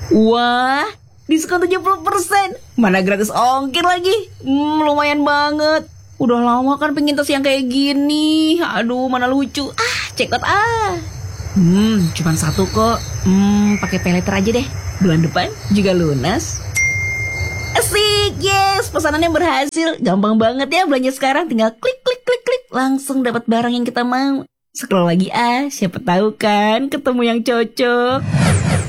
Wah, diskon 70%. Mana gratis ongkir lagi. Lumayan banget. Udah lama kan pengen tas yang kayak gini. Aduh, mana lucu. Check out cuman satu kok. Pakai paylater aja deh. Bulan depan juga lunas. Asik, yes, pesanannya berhasil. Gampang banget ya belanja sekarang. Tinggal klik, klik, klik, klik. Langsung dapat barang yang kita mau. Scroll lagi siapa tahu kan ketemu yang cocok.